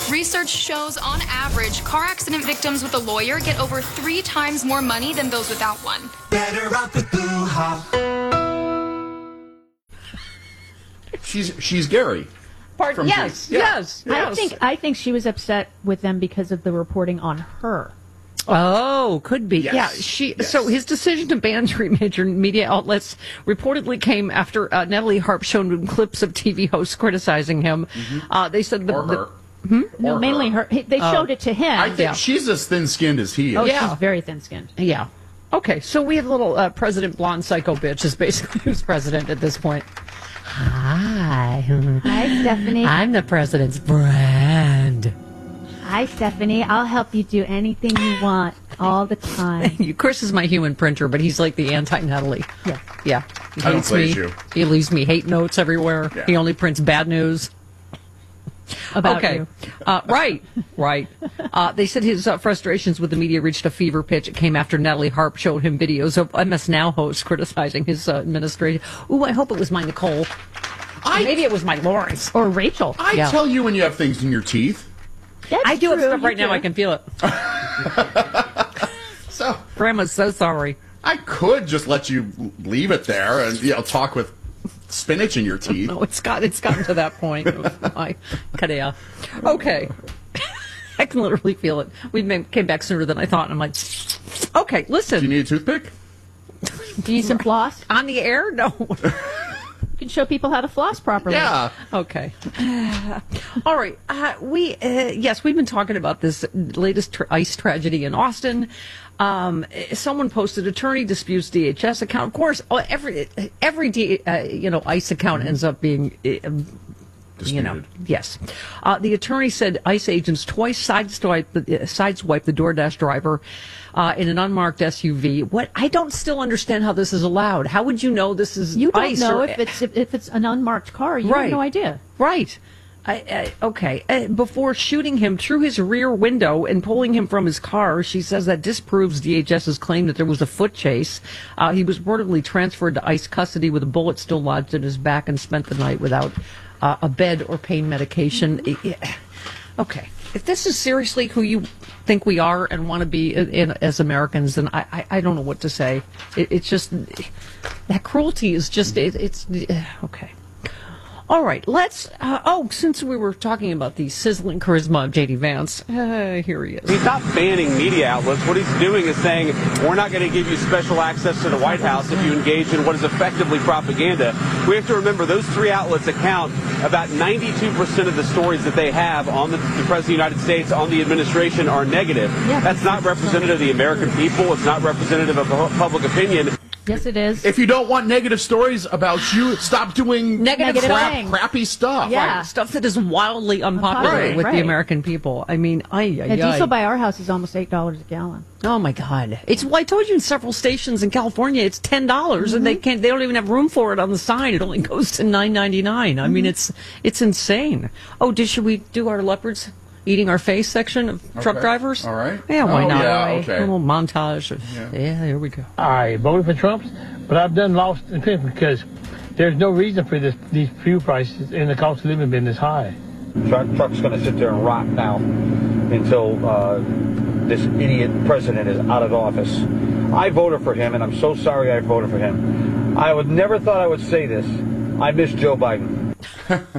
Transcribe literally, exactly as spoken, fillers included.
Research shows, on average, car accident victims with a lawyer get over three times more money than those without one. Better off with Boo-ha. She's she's Gary. Pardon? Yes, yeah. yes, yes. I think I think she was upset with them because of the reporting on her. Oh, could be. Yes. Yeah, she. Yes. So his decision to ban three major media outlets reportedly came after uh, Natalie Harp showed him clips of T V hosts criticizing him. Mm-hmm. Uh, they said the, Or her. the hmm? No, Or mainly her. her. he- They Oh. showed it to him. I think Yeah. she's as thin-skinned as he is. oh, Yeah. she's very thin-skinned. yeah. Okay, so we have a little uh, President Blonde Psycho Bitch is basically who's president at this point. Hi. Hi, Stephanie. I'm the president's friend. Hi, Stephanie. I'll help you do anything you want all the time. You, Chris is my human printer, but he's like the anti-Natalie. Yeah. Yeah. He I don't hates please me. you. He leaves me hate notes everywhere. Yeah. He only prints bad news. About okay. you. Uh, right, right. Uh, they said his uh, frustrations with the media reached a fever pitch. It came after Natalie Harp showed him videos of M S Now hosts criticizing his uh, administration. Ooh, I hope it was my Nicole. I, Maybe it was my Lawrence. Or Rachel. I Yeah. tell you when you have things in your teeth. That's I do have true, stuff you right now. do. I can feel it. So Grandma's so sorry. I could just let you leave it there and you know talk with spinach in your teeth. No, it's got it's gotten to that point. I, Kadea. Okay. I can literally feel it. We may- came back sooner than I thought, and I'm like, okay, Do listen. you need a toothpick? Do you need some floss? On the air? No. You can show people how to floss properly. Yeah. Okay. All right. Uh, we uh, yes, we've been talking about this latest tr- ICE tragedy in Austin. Um, someone posted attorney disputes D H S account. Of course, oh, every every D, uh, you know ICE account ends up being. Uh, You know, Disputed. yes. Uh, the attorney said ICE agents twice sideswiped the, uh, sideswiped the DoorDash driver uh, in an unmarked S U V. What I don't still understand how this is allowed. How would you know this is You don't ICE? know or- if it's if, if it's an unmarked car. You Right. have no idea. Right. I, I, okay. Uh, before shooting him through his rear window and pulling him from his car, she says that disproves DHS's claim that there was a foot chase. Uh, he was reportedly transferred to ICE custody with a bullet still lodged in his back and spent the night without uh, a bed or pain medication. I- I- okay. If this is seriously who you think we are and want to be in, in, as Americans, then I, I, I don't know what to say. It, it's just, that cruelty is just, it, it's, okay. All right, let's, uh, oh, since we were talking about the sizzling charisma of J D Vance, uh, here he is. He's not banning media outlets. What he's doing is saying, we're not going to give you special access to the White House if you engage in what is effectively propaganda. We have to remember those three outlets account about ninety-two percent of the stories that they have on the, the President of the United States, on the administration, are negative. Yeah. That's not representative of the American people. It's not representative of pu- public opinion. Yes, it is. If you don't want negative stories about you, stop doing Negative crap, thing. crappy stuff. Yeah. Right, stuff that is wildly unpopular Unpopular, with right. the American people. I mean, ay, ay, Yeah, ay. diesel by our house is almost eight dollars a gallon. Oh my God! It's well, I told you in several stations in California, it's ten dollars, Mm-hmm. and they can't. They don't even have room for it on the sign. It only goes to nine ninety nine. I Mm-hmm. mean, it's it's insane. Oh, did should we do our leopards eating our face section of truck Okay. drivers? All right. Yeah, why Oh, not? yeah, A okay. little montage. Of, yeah. Yeah. Here we go. I voted for Trump, but I've done lost opinion because there's no reason for this, these fuel prices and the cost of living being this high. Truck, truck's going to sit there and rot now until uh, this idiot president is out of office. I voted for him, and I'm so sorry I voted for him. I would never thought I would say this. I miss Joe Biden.